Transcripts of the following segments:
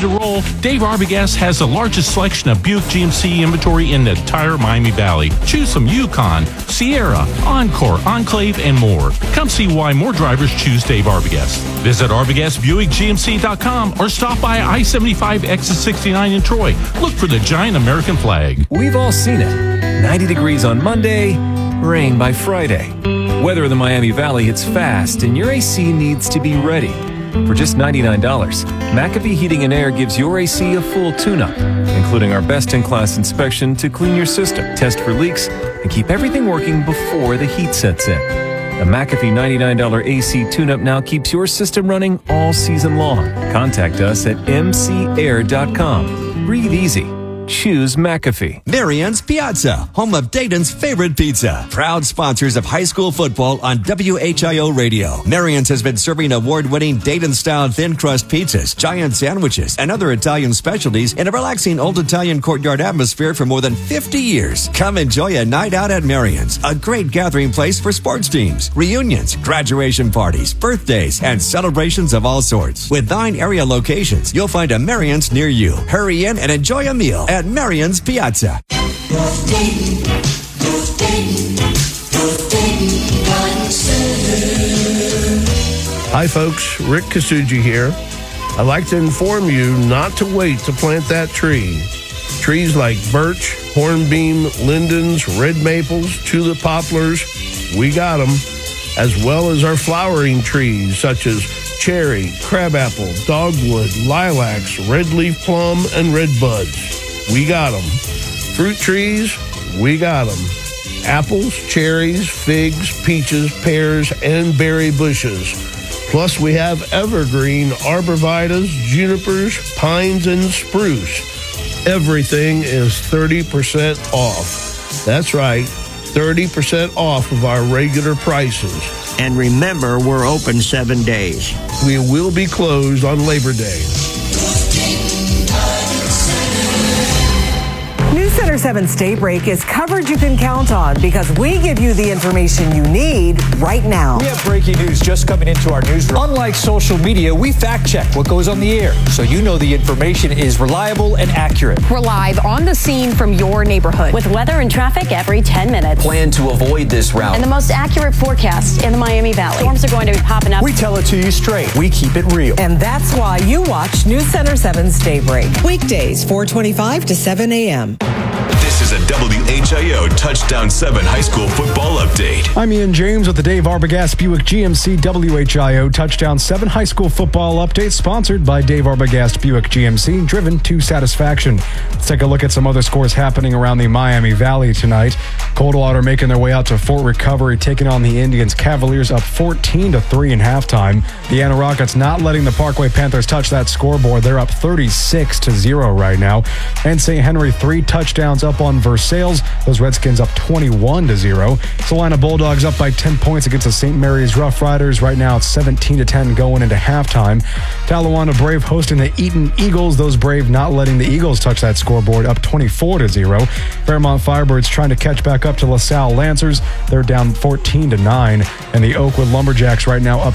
to roll, Dave Arbogast has the largest selection of Buick GMC inventory in the entire Miami Valley. Choose from Yukon, Sierra, Encore, Enclave, and more. Come see why more drivers choose Dave Arbogast. Visit ArbogastBuickGMC.com or stop by I-75 exit 69 in Troy. Look for the giant American flag. We've all seen it. 90 degrees on Monday, rain by Friday. Weather in the Miami Valley hits fast and your AC needs to be ready. For just $99, McAfee Heating and Air gives your AC a full tune-up, including our best-in-class inspection to clean your system, test for leaks, and keep everything working before the heat sets in. The McAfee $99 AC tune-up now keeps your system running all season long. Contact us at mcair.com. Breathe easy. Choose McAfee. Marian's Pizza, home of Dayton's favorite pizza. Proud sponsors of high school football on WHIO Radio. Marian's has been serving award-winning Dayton-style thin crust pizzas, giant sandwiches, and other Italian specialties in a relaxing old Italian courtyard atmosphere for more than 50 years. Come enjoy a night out at Marian's, a great gathering place for sports teams, reunions, graduation parties, birthdays, and celebrations of all sorts. With 9 area locations, you'll find a Marian's near you. Hurry in and enjoy a meal at Marian's Piazza. Hi folks, Rick Kasuji here. I'd like to inform you not to wait to plant that tree. Trees like birch, hornbeam, lindens, red maples, tulip poplars, we got them, as well as our flowering trees such as cherry, crabapple, dogwood, lilacs, red leaf plum, and red buds. We got them. Fruit trees, we got them. Apples, cherries, figs, peaches, pears, and berry bushes. Plus, we have evergreen arborvitaes, junipers, pines, and spruce. Everything is 30% off. That's right, 30% off of our regular prices. And remember, we're open 7 days. We will be closed on Labor Day. News Center 7's Daybreak is coverage you can count on because we give you the information you need right now. We have breaking news just coming into our newsroom. Unlike social media, we fact check what goes on the air so you know the information is reliable and accurate. We're live on the scene from your neighborhood with weather and traffic every 10 minutes. Plan to avoid this route. And the most accurate forecast in the Miami Valley. Storms are going to be popping up. We tell it to you straight. We keep it real. And that's why you watch News Center 7's Daybreak. Weekdays, 4:25 to 7 a.m. This is a WHIO Touchdown 7 high school football update. I'm Ian James with the Dave Arbogast Buick GMC WHIO Touchdown 7 high school football update, sponsored by Dave Arbogast Buick GMC, driven to satisfaction. Let's take a look at some other scores happening around the Miami Valley tonight. Coldwater making their way out to Fort Recovery, taking on the Indians. Cavaliers up 14-3 in halftime. The Anna Rockets not letting the Parkway Panthers touch that scoreboard. They're up 36-0 right now. And St. Henry 3 touchdowns up on Versailles. Those Redskins up 21-0. Salina Bulldogs up by 10 points against the St. Mary's Rough Riders. Right now it's 17-10 going into halftime. Talawanda Brave hosting the Eaton Eagles. Those Brave not letting the Eagles touch that scoreboard, up 24-0. Fairmont Firebirds trying to catch back up to LaSalle Lancers. They're down 14-9. And the Oakwood Lumberjacks right now up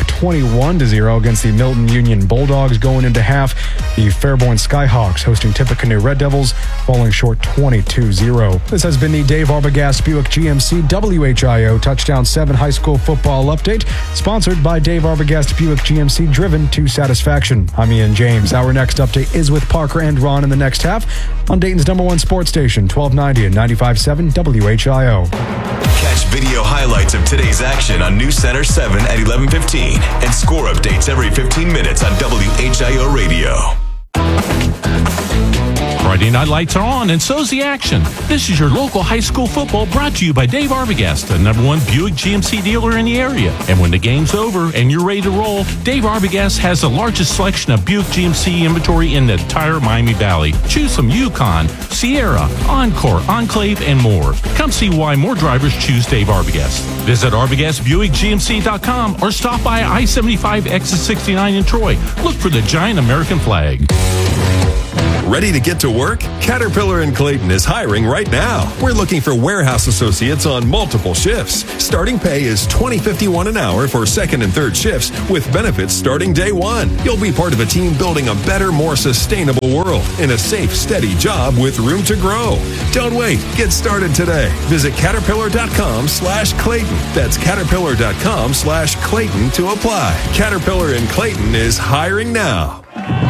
21-0 against the Milton Union Bulldogs going into half. The Fairborn Skyhawks hosting Tippecanoe Red Devils, falling short 22-0. This has been the Dave Arbogast Buick GMC WHIO Touchdown 7 high school football update, sponsored by Dave Arbogast Buick GMC, driven to satisfaction. I'm Ian James. Our next update is with Parker and Ron in the next half on Dayton's #1 sports station, 1290 and 95.7 WHIO. Catch video highlights of today's action on News Center 7 at 11:15 and score updates every 15 minutes on WHIO Radio. Friday night lights are on, and so's the action. This is your local high school football brought to you by Dave Arbogast, the #1 Buick GMC dealer in the area. And when the game's over and you're ready to roll, Dave Arbogast has the largest selection of Buick GMC inventory in the entire Miami Valley. Choose from Yukon, Sierra, Encore, Enclave, and more. Come see why more drivers choose Dave Arbogast. Visit ArbogastBuickGMC.com or stop by I-75 exit 69 in Troy. Look for the giant American flag. Ready to get to work? Caterpillar in Clayton is hiring right now. We're looking for warehouse associates on multiple shifts. Starting pay is $20.51 an hour for second and third shifts with benefits starting day one. You'll be part of a team building a better, more sustainable world in a safe, steady job with room to grow. Don't wait. Get started today. Visit caterpillar.com/Clayton. That's caterpillar.com/Clayton to apply. Caterpillar in Clayton is hiring now.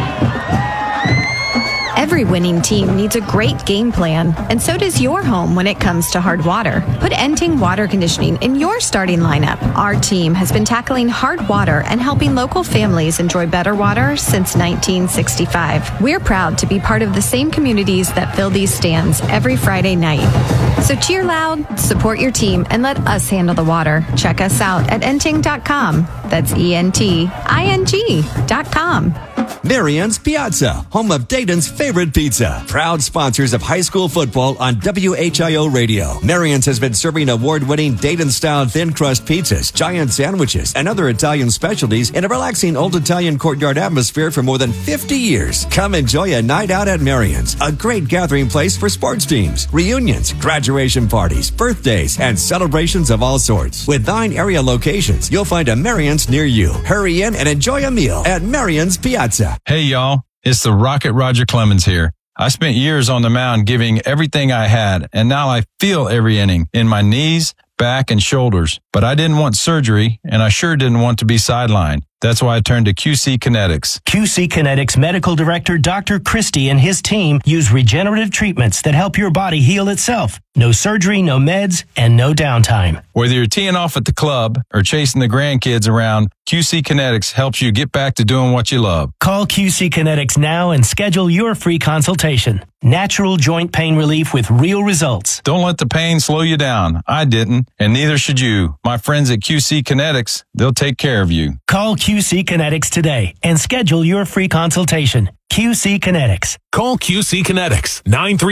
Every winning team needs a great game plan, and so does your home when it comes to hard water. Put Enting Water Conditioning in your starting lineup. Our team has been tackling hard water and helping local families enjoy better water since 1965. We're proud to be part of the same communities that fill these stands every Friday night. So cheer loud, support your team, and let us handle the water. Check us out at enting.com. That's ENTING.com. Marion's Pizza, home of Dayton's favorite pizza. Proud sponsors of high school football on WHIO Radio. Marion's has been serving award-winning Dayton-style thin crust pizzas, giant sandwiches, and other Italian specialties in a relaxing old Italian courtyard atmosphere for more than 50 years. Come enjoy a night out at Marion's, a great gathering place for sports teams, reunions, graduation parties, birthdays, and celebrations of all sorts. With 9 area locations, you'll find a Marion's near you. Hurry in and enjoy a meal at Marion's Pizza. Hey, y'all. It's the Rocket Roger Clemens here. I spent years on the mound giving everything I had, and now I feel every inning in my knees, back, and shoulders. But I didn't want surgery, and I sure didn't want to be sidelined. That's why I turned to QC Kinetics. QC Kinetics Medical Director Dr. Christie and his team use regenerative treatments that help your body heal itself. No surgery, no meds, and no downtime. Whether you're teeing off at the club or chasing the grandkids around, QC Kinetics helps you get back to doing what you love. Call QC Kinetics now and schedule your free consultation. Natural joint pain relief with real results. Don't let the pain slow you down. I didn't, and neither should you. My friends at QC Kinetics, they'll take care of you. Call QC Kinetics today and schedule your free consultation. QC Kinetics. Call QC Kinetics,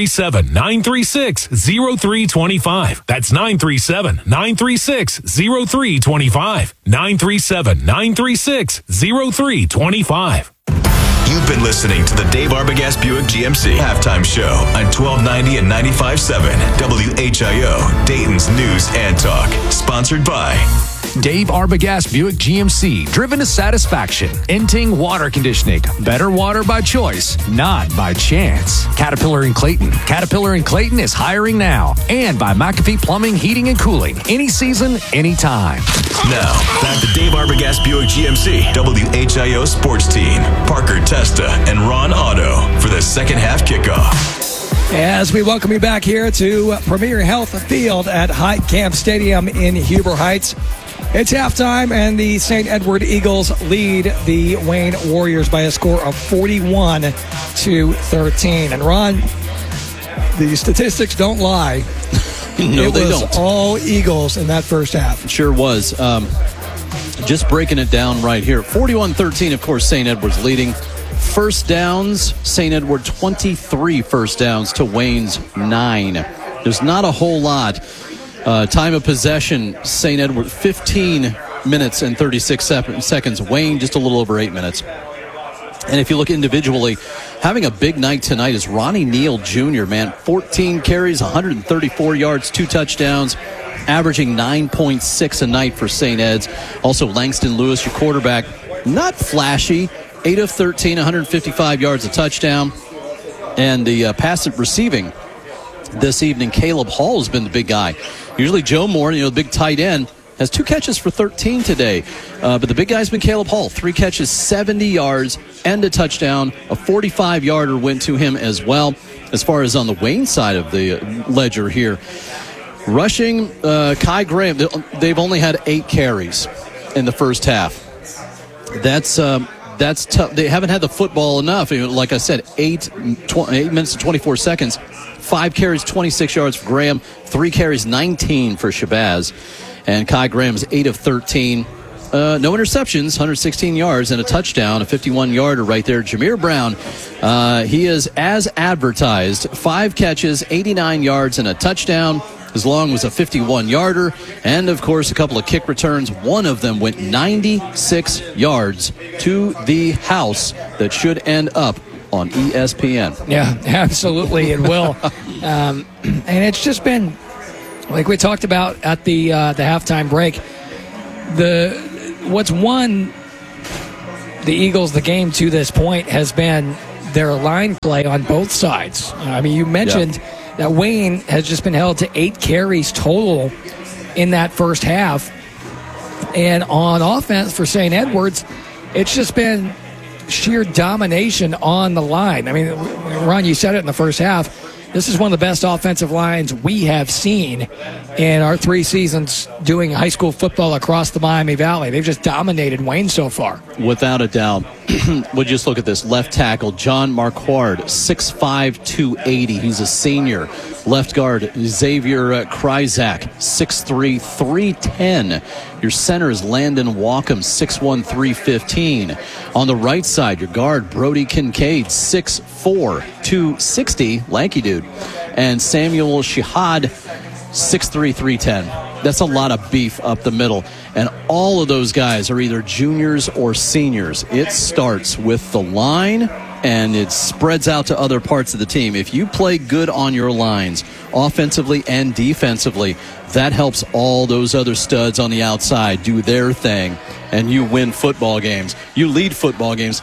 937-936-0325. That's 937-936-0325. 937-936-0325. You've been listening to the Dave Arbogast Buick GMC Halftime Show on 1290 and 95.7 WHIO, Dayton's News and Talk. Sponsored by Dave Arbogast Buick GMC, driven to satisfaction. Enting Water Conditioning, better water by choice, not by chance. Caterpillar in Clayton. Caterpillar in Clayton is hiring now. And by McAfee Plumbing, Heating, and Cooling. Any season, anytime. Now, back to Dave Arbogast Buick GMC, WHIO Sports Team, Parker Testa and Ron Otto for the second half kickoff. As we welcome you back here to Premier Health Field at Height Camp Stadium in Huber Heights. It's halftime, and the St. Edward Eagles lead the Wayne Warriors by a score of 41-13. And Ron, the statistics don't lie. No, they don't. All Eagles in that first half. It sure was. Just breaking it down right here. 41-13, of course, St. Edward's leading. First downs, St. Edward 23 first downs to Wayne's 9. There's not a whole lot. Time of possession, St. Edward 15 minutes and 36 seconds. Wayne just a little over 8 minutes. And if you look individually, having a big night tonight is Ronnie Neal Jr., man. 14 carries, 134 yards, 2 touchdowns, averaging 9.6 a night for St. Ed's. Also, Langston Lewis, your quarterback, not flashy. 8 of 13, 155 yards, a touchdown. And the pass receiving this evening, Caleb Hall has been the big guy. Usually Joe Moore, the big tight end, has 2 catches for 13 today. But the big guy's been Caleb Hall. 3 catches, 70 yards, and a touchdown. A 45-yarder went to him as well. As far as on the Wayne side of the ledger here, rushing, Kai Graham, they've only had 8 carries in the first half. That's tough. They haven't had the football enough. Like I said, 8 minutes and 24 seconds. 5 carries, 26 yards for Graham. 3 carries, 19 for Shabazz. And Kai Graham is 8 of 13. No interceptions, 116 yards, and a touchdown, a 51-yarder right there. Jameer Brown, he is as advertised. 5 catches, 89 yards, and a touchdown. His long was a 51-yarder, and, of course, a couple of kick returns. One of them went 96 yards to the house that should end up on ESPN. Yeah, absolutely, it will. And it's just been, like we talked about at the halftime break, what's won the Eagles the game to this point has been their line play on both sides. I mean, you mentioned that Wayne has just been held to 8 carries total in that first half. And on offense for St. Edwards, it's just been sheer domination on the line. I mean, Ron, you said it in the first half. This is one of the best offensive lines we have seen in our 3 seasons doing high school football across the Miami Valley. They've just dominated Wayne so far. Without a doubt. Would you just look at this left tackle, John Marquard, 6'5", 280. He's a senior. Left guard, Xavier Kryzak, 6'3", 310. Your center is Landon Walkham, 6'1", 315. On the right side, your guard, Brody Kincaid, 6'4", 260, lanky dude. And Samuel Shihad, 6'3", 310. That's a lot of beef up the middle. And all of those guys are either juniors or seniors. It starts with the line, and it spreads out to other parts of the team. If you play good on your lines, offensively and defensively, that helps all those other studs on the outside do their thing, and you win football games. You lead football games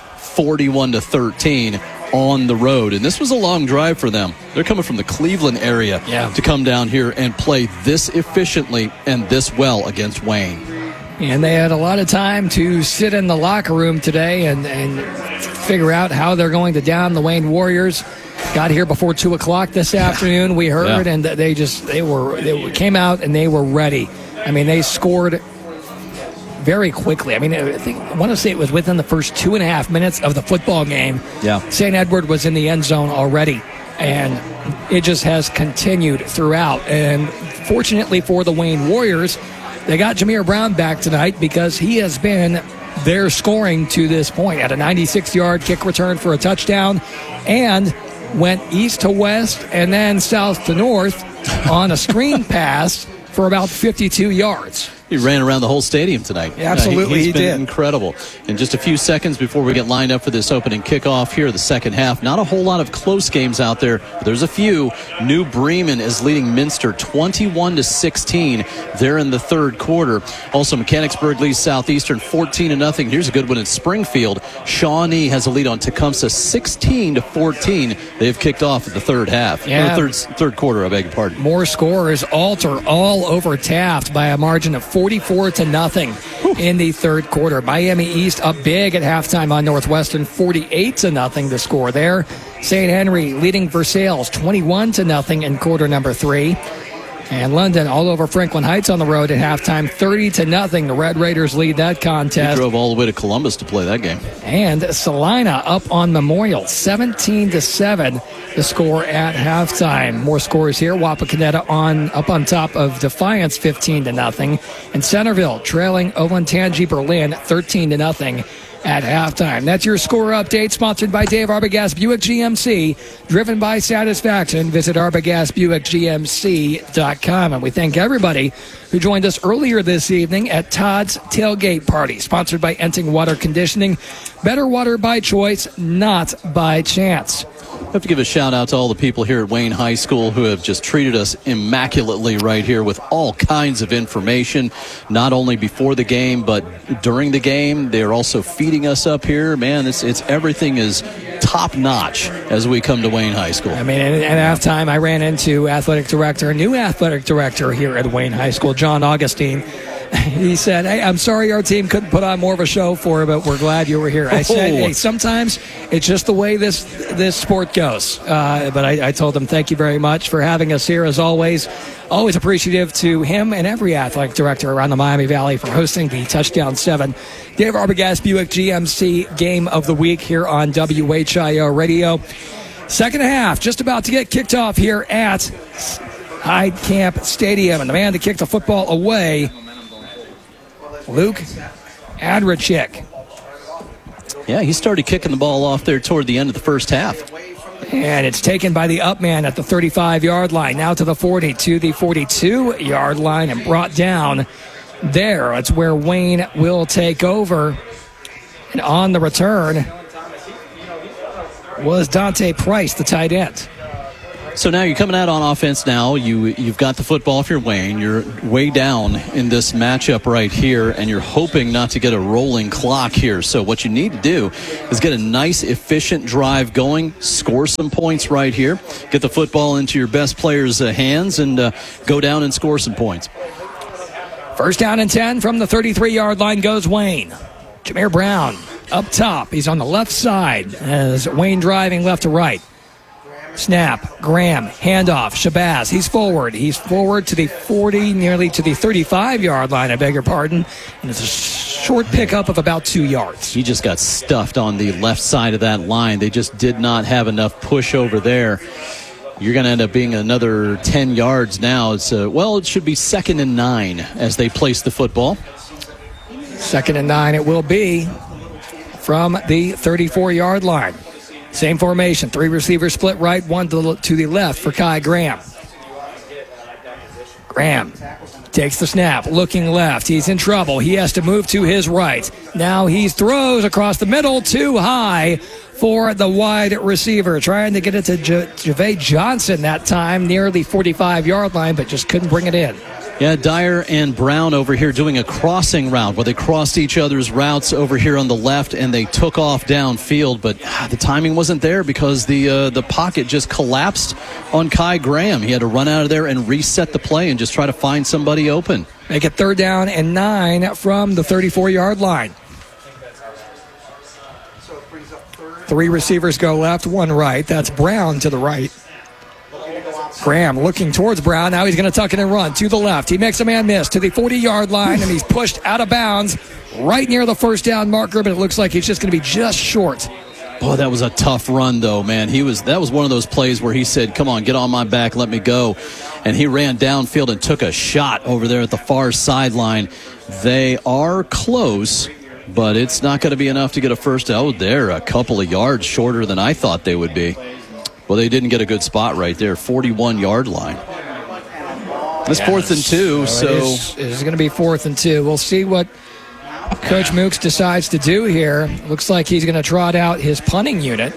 41-13 on the road, and this was a long drive for them. They're coming from the Cleveland area to come down here and play this efficiently and this well against Wayne. And they had a lot of time to sit in the locker room today and figure out how they're going to down the Wayne Warriors. Got here before 2 o'clock this afternoon, we heard, and they came out and they were ready. I mean, they scored very quickly. I mean, I want to say it was within the first 2.5 minutes of the football game. Yeah. St. Edward was in the end zone already, and it just has continued throughout. And fortunately for the Wayne Warriors, they got Jameer Brown back tonight because he has been their scoring to this point at a 96-yard kick return for a touchdown, and went east to west and then south to north on a screen pass for about 52 yards. He ran around the whole stadium tonight. Absolutely, he's he been did. Incredible. In just a few seconds before we get lined up for this opening kickoff here, the second half, not a whole lot of close games out there. There's a few. New Bremen is leading Minster 21-16. They're in the third quarter. Also, Mechanicsburg leads Southeastern 14-0. Here's a good one in Springfield. Shawnee has a lead on Tecumseh 16-14. They've kicked off at the third half. Yeah. Or third quarter, I beg your pardon. More scorers, Alter all over Taft by a margin of 44-0 in the third quarter. Miami East up big at halftime on Northwestern, 48-0 the score there. St. Henry leading Versailles 21-0 in quarter number 3. And London all over Franklin Heights on the road at halftime, 30-0. The Red Raiders lead that contest. He drove all the way to Columbus to play that game. And Salina up on Memorial, 17-7. The score at halftime. More scores here. Wapakoneta up on top of Defiance, 15-0. And Centerville trailing Olentangy Berlin, 13-0. At halftime. That's your score update, sponsored by Dave Arbogast Buick GMC, driven by satisfaction. Visit ArbogastBuickGMC.com. And we thank everybody who joined us earlier this evening at Todd's Tailgate Party, sponsored by Enting Water Conditioning. Better water by choice, not by chance. I have to give a shout out to all the people here at Wayne High School who have just treated us immaculately right here with all kinds of information, not only before the game, but during the game. They're also feeding us up here. Man, it's everything is top notch as we come to Wayne High School. I mean, at halftime, I ran into new athletic director here at Wayne High School, John Augustine. He said, "Hey, I'm sorry our team couldn't put on more of a show for you, but we're glad you were here." I said, "Hey, sometimes it's just the way this sport goes." But I told him, "Thank you very much for having us here, as always." Always appreciative to him and every athletic director around the Miami Valley for hosting the Touchdown 7 Dave Arbogast Buick GMC Game of the Week here on WHIO Radio. Second half just about to get kicked off here at Hyde Camp Stadium, and the man to kick the football away, Luke Adricik. Yeah, he started kicking the ball off there toward the end of the first half. And it's taken by the up man at the 35-yard line, now to the 40, to the 42-yard line, and brought down there. That's where Wayne will take over. And on the return, was Dante Price, the tight end. So now you're coming out on offense now. You've got the football if you're Wayne. You're way down in this matchup right here, and you're hoping not to get a rolling clock here. So what you need to do is get a nice, efficient drive going, score some points right here, get the football into your best players' hands, and go down and score some points. First down and 10 from the 33-yard line goes Wayne. Jameer Brown up top. He's on the left side as Wayne driving left to right. Snap, Graham, handoff, Shabazz. He's forward. He's forward to the 40, nearly to the 35-yard line, I beg your pardon. And it's a short pickup of about 2 yards. He just got stuffed on the left side of that line. They just did not have enough push over there. You're going to end up being another 10 yards now. It should be 2nd and 9 as they place the football. 2nd and 9 it will be from the 34-yard line. Same formation, 3 receivers split right, 1 to the left for Kai Graham. Graham takes the snap, looking left. He's in trouble. He has to move to his right. Now he throws across the middle, too high for the wide receiver. Trying to get it to Javay Johnson that time, near the 45-yard line, but just couldn't bring it in. Yeah, Dyer and Brown over here doing a crossing route where they crossed each other's routes over here on the left, and they took off downfield, but the timing wasn't there because the pocket just collapsed on Kai Graham. He had to run out of there and reset the play and just try to find somebody open. Make it 3rd down and 9 from the 34-yard line. 3 receivers go left, 1 right. That's Brown to the right. Graham looking towards Brown. Now he's going to tuck it and run to the left. He makes a man miss to the 40-yard line, and he's pushed out of bounds right near the first down marker, but it looks like he's just going to be just short. Boy, that was a tough run, though, man. That was one of those plays where he said, come on, get on my back, let me go. And he ran downfield and took a shot over there at the far sideline. They are close, but it's not going to be enough to get a first down. Oh, they're a couple of yards shorter than I thought they would be. Well, they didn't get a good spot right there, 41-yard line. It's 4th and 2, so it is going to be 4th and 2. We'll see what Coach Mooks decides to do here. Looks like he's going to trot out his punting unit.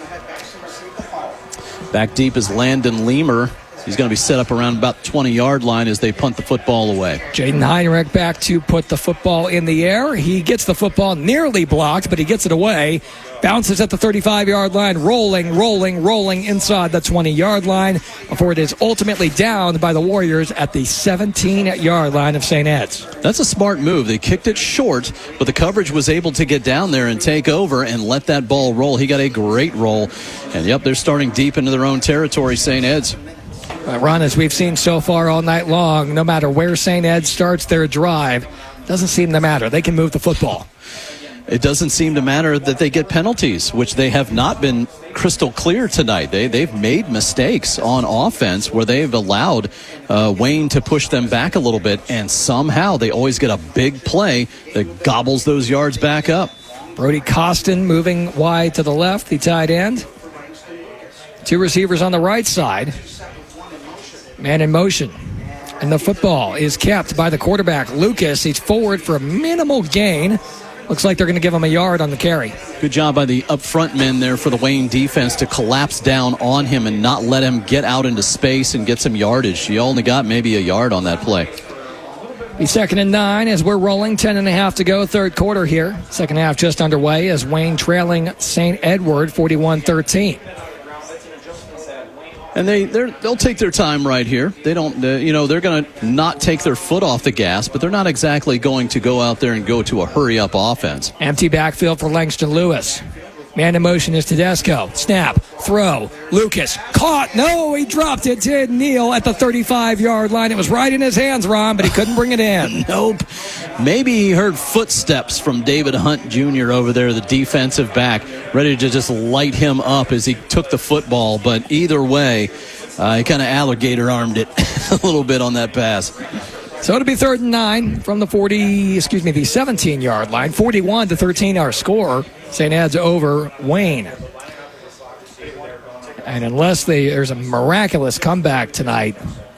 Back deep is Landon Leamer. He's going to be set up around about 20-yard line as they punt the football away. Jaden Heinrich back to put the football in the air. He gets the football nearly blocked, but he gets it away. Bounces at the 35-yard line, rolling inside the 20-yard line before it is ultimately downed by the Warriors at the 17-yard line of St. Ed's. That's a smart move. They kicked it short, but the coverage was able to get down there and take over and let that ball roll. He got a great roll. And, yep, they're starting deep into their own territory, St. Ed's. Ron, as we've seen so far all night long, no matter where St. Ed starts their drive, doesn't seem to matter. They can move the football. It doesn't seem to matter that they get penalties, which they have not been crystal clear tonight. They've made mistakes on offense where they've allowed Wayne to push them back a little bit, and somehow they always get a big play that gobbles those yards back up. Brody Costin moving wide to the left, the tight end. 2 receivers on the right side. Man in motion. And the football is kept by the quarterback, Lucas. He's forward for a minimal gain. Looks like they're going to give him a yard on the carry. Good job by the up front men there for the Wayne defense to collapse down on him and not let him get out into space and get some yardage. He only got maybe a yard on that play. The 2nd and 9 as we're rolling. 10.5 to go, 3rd quarter here. Second half just underway as Wayne trailing St. Edward 41-13. And they'll take their time right here. They don't, they're going to not take their foot off the gas, but they're not exactly going to go out there and go to a hurry-up offense. Empty backfield for Langston Lewis. Man in motion is Tedesco. Snap, throw, Lucas, caught. No, he dropped it. Did kneel at the 35-yard line. It was right in his hands, Ron, but he couldn't bring it in. Nope. Maybe he heard footsteps from David Hunt Jr. over there, the defensive back, ready to just light him up as he took the football. But either way, he kind of alligator-armed it a little bit on that pass. So it'll be 3rd and 9 from the 17-yard line. 41-13 our score. St. Ed's over Wayne. And unless there's a miraculous comeback tonight,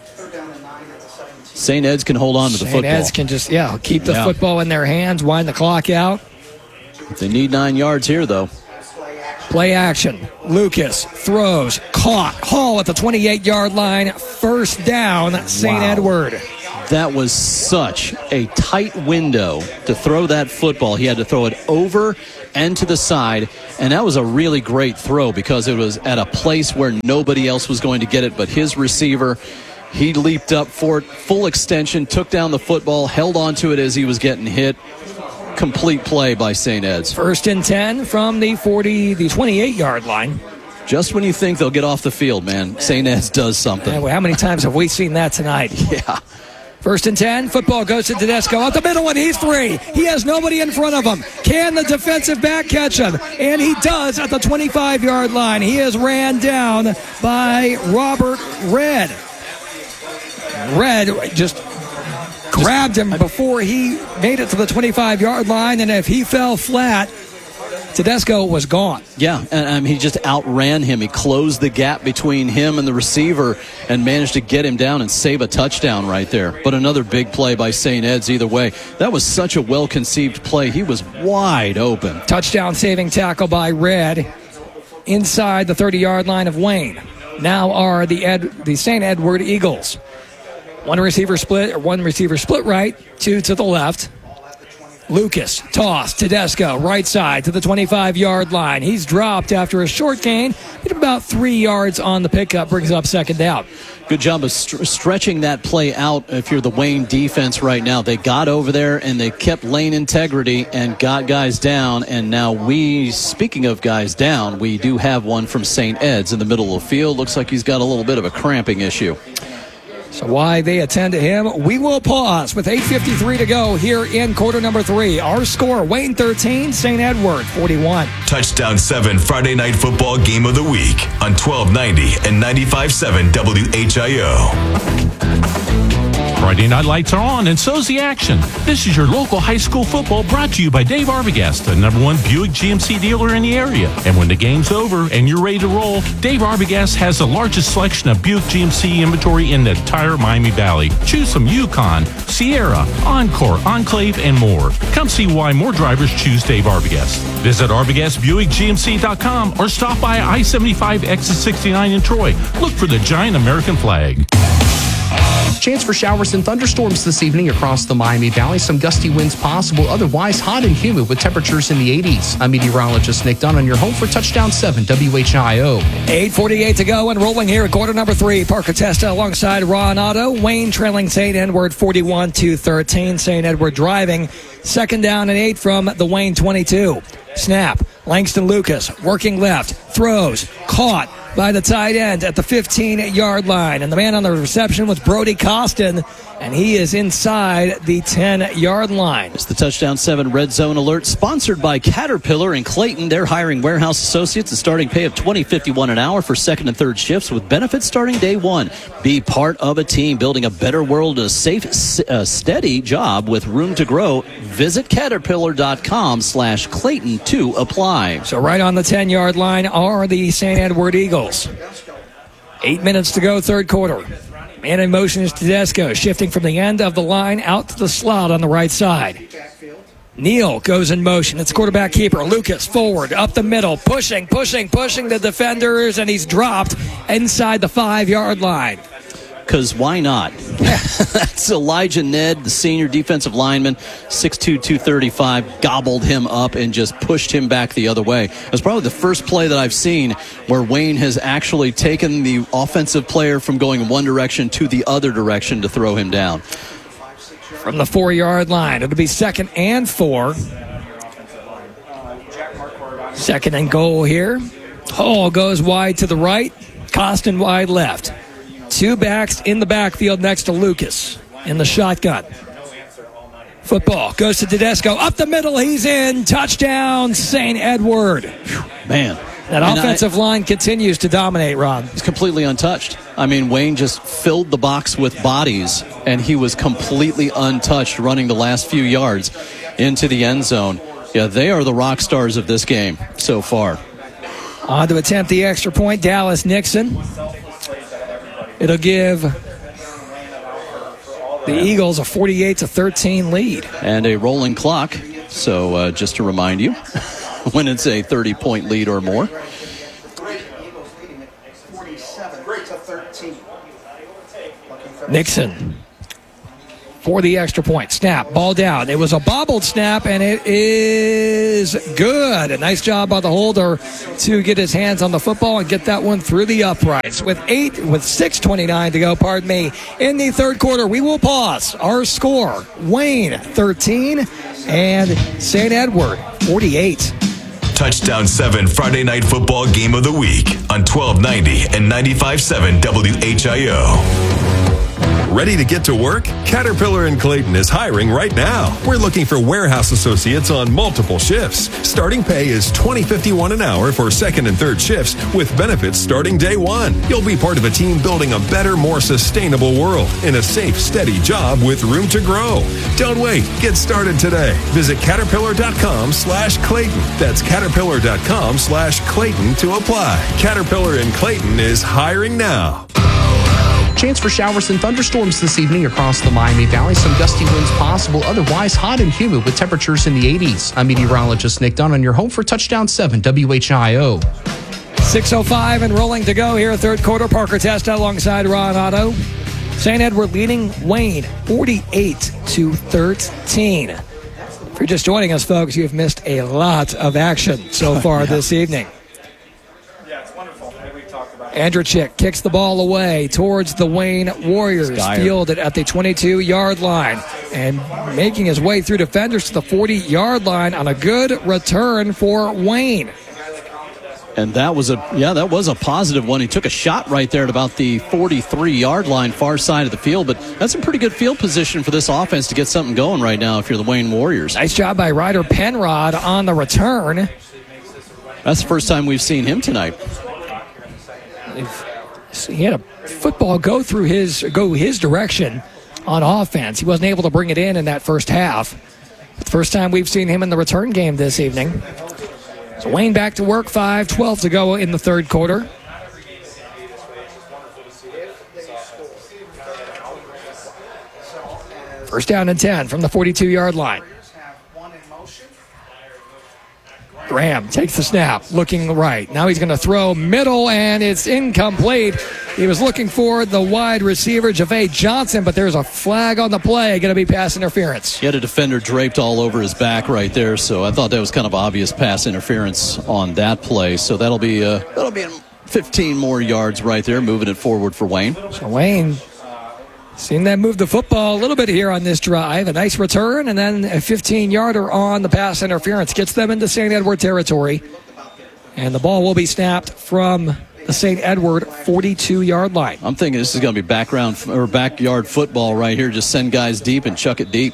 St. Ed's can hold on to the football. St. Ed's can just, keep the football in their hands, wind the clock out. They need 9 yards here, though. Play action. Lucas throws, caught. Hall at the 28-yard line. First down, St. Edward. That was such a tight window to throw that football. He had to throw it over and to the side, and that was a really great throw because it was at a place where nobody else was going to get it but his receiver. He leaped up for it, full extension, took down the football, held onto it as he was getting hit. Complete play by St. Ed's. 1st and 10 from the 28-yard line. Just when you think they'll get off the field, man, St. Ed's does something. How many times have we seen that tonight? Yeah. 1st and 10, football goes to Tedesco. Out the middle, and he's free. He has nobody in front of him. Can the defensive back catch him? And he does at the 25-yard line. He is ran down by Robert Red. Red just grabbed him before he made it to the 25-yard line, and if he fell flat, Tedesco was gone. Yeah, and he just outran him. He closed the gap between him and the receiver and managed to get him down and save a touchdown right there. But another big play by St. Ed's either way. That was such a well-conceived play. He was wide open. Touchdown saving tackle by Red inside the 30-yard line of Wayne. Now are the St. Edward Eagles. One receiver split right, two to the left. Lucas, toss, Tedesco, right side to the 25-yard line. He's dropped after a short gain, but about 3 yards on the pickup, brings up second down. Good job of stretching that play out if you're the Wayne defense right now. They got over there and they kept lane integrity and got guys down. And now speaking of guys down, we do have one from St. Ed's in the middle of the field. Looks like he's got a little bit of a cramping issue. So why they attend to him, we will pause with 8:53 to go here in quarter number 3. Our score, Wayne 13, St. Edward 41. Touchdown 7 Friday Night Football Game of the Week on 1290 and 95.7 WHIO. Friday night lights are on, and so's the action. This is your local high school football brought to you by Dave Arbogast, the #1 Buick GMC dealer in the area. And when the game's over and you're ready to roll, Dave Arbogast has the largest selection of Buick GMC inventory in the entire Miami Valley. Choose from Yukon, Sierra, Encore, Enclave, and more. Come see why more drivers choose Dave Arbogast. Visit ArbogastBuickGMC.com or stop by I-75 exit 69 in Troy. Look for the giant American flag. Chance for showers and thunderstorms this evening across the Miami Valley. Some gusty winds possible. Otherwise, hot and humid with temperatures in the 80s. I'm meteorologist Nick Dunn on your home for Touchdown 7 WHIO. 8:48 to go and rolling here at quarter number 3. Parker Testa alongside Ron Otto. Wayne trailing St. Edward 41-13. St. Edward driving. 2nd down and 8 from the Wayne 22. Snap. Langston Lucas working left. Throws. Caught by the tight end at the 15-yard line. And the man on the reception was Brody Costin, and he is inside the 10-yard line. It's the Touchdown 7 Red Zone Alert, sponsored by Caterpillar in Clayton. They're hiring warehouse associates, a starting pay of $20.51 an hour for 2nd and 3rd shifts with benefits starting day 1. Be part of a team building a better world, a safe, steady job with room to grow. Visit Caterpillar.com/Clayton to apply. So right on the 10-yard line are the St. Edward Eagles. 8 minutes to go, 3rd quarter. Man in motion is Tedesco, shifting from the end of the line out to the slot on the right side. Neal goes in motion. It's quarterback keeper. Lucas forward, up the middle, pushing the defenders, and he's dropped inside the 5-yard line. Because why not? That's Elijah Ned, the senior defensive lineman, 6'2", 235, gobbled him up and just pushed him back the other way. It was probably the first play that I've seen where Wayne has actually taken the offensive player from going one direction to the other direction to throw him down. From the 4-yard line, it'll be 2nd and 4. 2nd and goal here. Hall goes wide to the right, Costin wide left. 2 backs in the backfield next to Lucas in the shotgun. Football goes to Tedesco. Up the middle, he's in. Touchdown, St. Edward. Man. That offensive line continues to dominate, Ron. He's completely untouched. I mean, Wayne just filled the box with bodies, and he was completely untouched running the last few yards into the end zone. Yeah, they are the rock stars of this game so far. On to attempt the extra point, Dallas Nixon. It'll give the Eagles a 48-13 lead. And a rolling clock. So just to remind you, when it's a 30-point lead or more. Nixon for the extra point. Snap, ball down. It was a bobbled snap, and it is good. A nice job by the holder to get his hands on the football and get that one through the uprights. With 6:29 to go, in the third quarter, we will pause. Our score, Wayne 13 and St. Edward 48. Touchdown 7 Friday Night Football Game of the Week on 1290 and 95.7 WHIO. Ready to get to work? Caterpillar in Clayton is hiring right now. We're looking for warehouse associates on multiple shifts. Starting pay is $20.51 an hour for second and third shifts with benefits starting day one. You'll be part of a team building a better, more sustainable world in a safe, steady job with room to grow. Don't wait. Get started today. Visit Caterpillar.com/Clayton. That's Caterpillar.com/Clayton to apply. Caterpillar in Clayton is hiring now. Chance for showers and thunderstorms this evening across the Miami Valley. Some gusty winds possible. Otherwise, hot and humid with temperatures in the 80s. I'm meteorologist Nick Dunn on your home for Touchdown 7 WHIO. 6:05 and rolling to go here. Third quarter. Parker Testa alongside Ron Otto. St. Edward leading Wayne 48-13. If you're just joining us, folks, you've missed a lot of action so far this evening. Andrechik kicks the ball away towards the Wayne Warriors. Fielded at the 22-yard line and making his way through defenders to the 40-yard line on a good return for Wayne. And that was a positive one. He took a shot right there at about the 43-yard line, far side of the field. But that's a pretty good field position for this offense to get something going right now if you're the Wayne Warriors. Nice job by Ryder Penrod on the return. That's the first time we've seen him tonight. He had a football go his direction on offense. He wasn't able to bring it in that first half. But the first time we've seen him in the return game this evening. So Wayne back to work, 5:12 to go in the third quarter. First down and 10 from the 42-yard line. Graham takes the snap, looking right. Now he's going to throw middle, and it's incomplete. He was looking for the wide receiver, Javay Johnson, but there's a flag on the play. Going to be pass interference. He had a defender draped all over his back right there, so I thought that was kind of obvious pass interference on that play. So that'll be 15 more yards right there, moving it forward for Wayne. So Wayne, seen them move the football a little bit here on this drive. A nice return and then a 15-yarder on the pass interference. Gets them into St. Edward territory. And the ball will be snapped from the St. Edward 42-yard line. I'm thinking this is going to be backyard football right here. Just send guys deep and chuck it deep.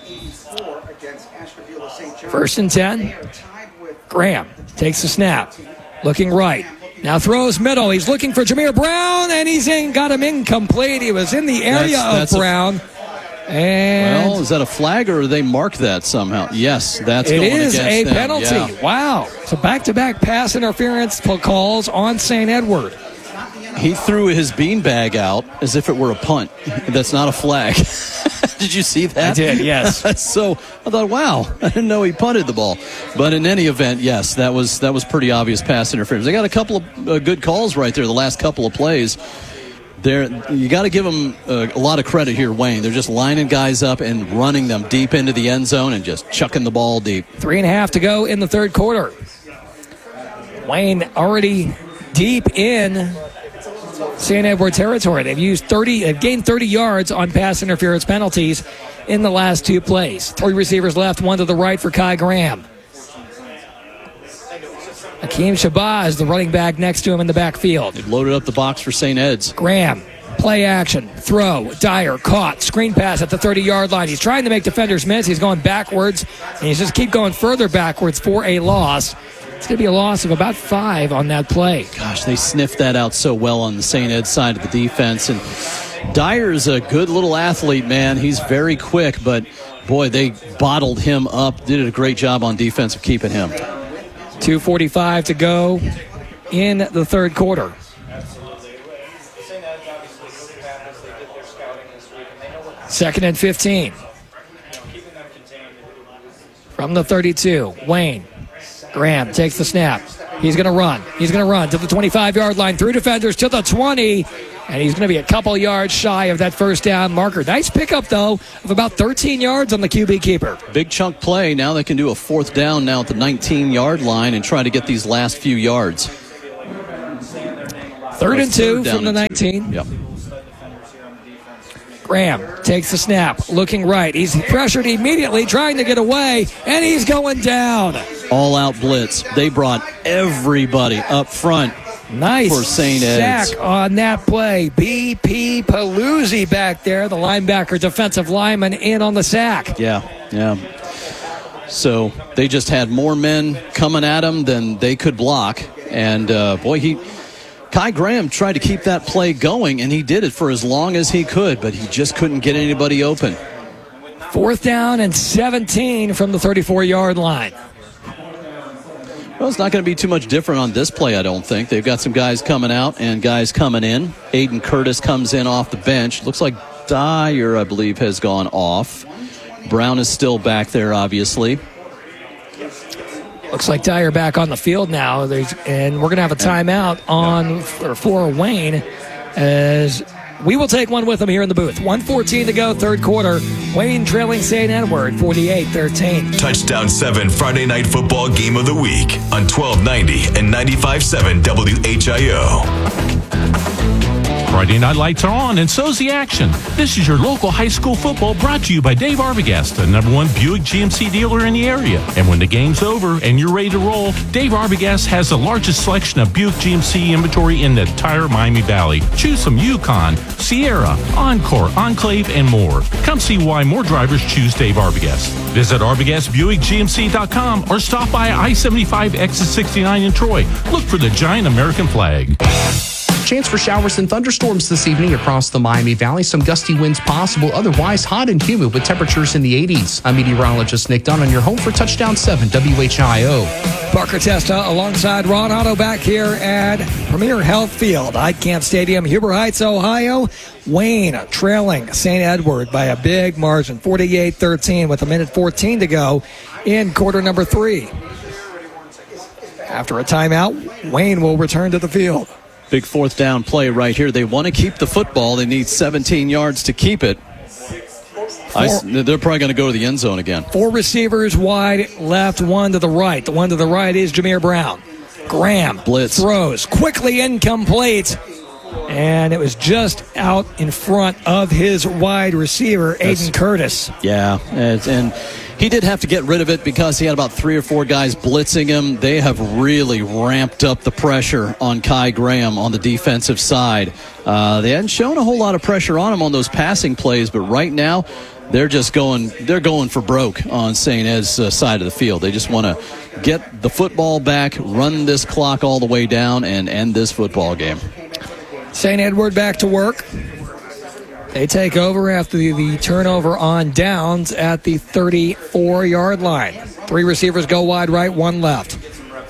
First and 10. Graham takes the snap. Looking right. Now throws middle. He's looking for Jameer Brown, and got him incomplete. He was in the area of Brown. Well, is that a flag, or they mark that somehow? Yes, that's going against them. It is a penalty. Yeah. Wow. So back-to-back pass interference calls on St. Edward. He threw his beanbag out as if it were a punt. That's not a flag. Did you see that? I did, yes. So I thought, wow, I didn't know he punted the ball. But in any event, yes, that was pretty obvious pass interference. They got a couple of good calls right there the last couple of plays. You got to give them a lot of credit here, Wayne. They're just lining guys up and running them deep into the end zone and just chucking the ball deep. 3.5 to go in the third quarter. Wayne already deep in St. Edward territory. They've gained 30 yards on pass interference penalties in the last two plays. 3 receivers left, one to the right for Kai Graham. Akeem Shabazz, the running back next to him in the backfield. They've loaded up the box for St. Ed's. Graham, play action, throw, Dyer, caught, screen pass at the 30-yard line. He's trying to make defenders miss. He's going backwards, and he's just keep going further backwards for a loss. It's going to be a loss of about 5 on that play. Gosh, they sniffed that out so well on the St. Ed side of the defense. And Dyer's a good little athlete, man. He's very quick, but, boy, they bottled him up. Did a great job on defense of keeping him. 2:45 to go in the third quarter. Second and 15. From the 32, Wayne. Graham takes the snap. He's going to run. He's going to run to the 25-yard line, through defenders to the 20, and he's going to be a couple yards shy of that first down marker. Nice pickup, though, of about 13 yards on the QB keeper. Big chunk play. Now they can do a fourth down now at the 19-yard line and try to get these last few yards. Third and 2 from the 19. Yep. Graham takes the snap, looking right. He's pressured immediately, trying to get away, and he's going down. All-out blitz. They brought everybody up front. Nice for St. Ed's. Sack on that play. B.P. Paluzzi back there, the linebacker, defensive lineman, in on the sack. Yeah. So they just had more men coming at him than they could block. And, Kai Graham tried to keep that play going, and he did it for as long as he could, but he just couldn't get anybody open. Fourth down and 17 from the 34-yard line. Well, it's not going to be too much different on this play, I don't think. They've got some guys coming out and guys coming in. Aiden Curtis comes in off the bench. Looks like Dyer, I believe, has gone off. Brown is still back there, obviously. Looks like Dyer back on the field now, and we're going to have a timeout for Wayne, as we will take one with him here in the booth. 1:14 to go, third quarter. Wayne trailing St. Edward, 48-13. Touchdown 7 Friday Night Football Game of the Week on 1290 and 95.7 WHIO. Friday night lights are on, and so's the action. This is your local high school football brought to you by Dave Arbogast, the #1 Buick GMC dealer in the area. And when the game's over and you're ready to roll, Dave Arbogast has the largest selection of Buick GMC inventory in the entire Miami Valley. Choose from Yukon, Sierra, Encore, Enclave, and more. Come see why more drivers choose Dave Arbogast. Visit ArbogastBuickGMC.com or stop by I-75 exit 69 in Troy. Look for the giant American flag. Chance for showers and thunderstorms this evening across the Miami Valley. Some gusty winds possible. Otherwise, hot and humid with temperatures in the 80s. I'm meteorologist Nick Dunn on your home for Touchdown 7 WHIO. Parker Testa alongside Ron Otto back here at Premier Health Field, Heitkamp Stadium, Huber Heights, Ohio. Wayne trailing St. Edward by a big margin, 48-13 with 1:14 to go in quarter number 3. After a timeout, Wayne will return to the field. Big fourth down play right here. They want to keep the football. They need 17 yards to keep it. They're probably going to go to the end zone again. 4 receivers wide left, 1 to the right. The one to the right is Jameer Brown. Graham blitz throws quickly incomplete, and it was just out in front of his wide receiver, Aiden Curtis. Yeah, and he did have to get rid of it because he had about 3 or 4 guys blitzing him. They have really ramped up the pressure on Kai Graham on the defensive side. They hadn't shown a whole lot of pressure on him on those passing plays, but right now they're going for broke on St. Ed's side of the field. They just want to get the football back, run this clock all the way down, and end this football game. St. Edward back to work. They take over after the turnover on downs at the 34-yard line. 3 receivers go wide right, 1 left.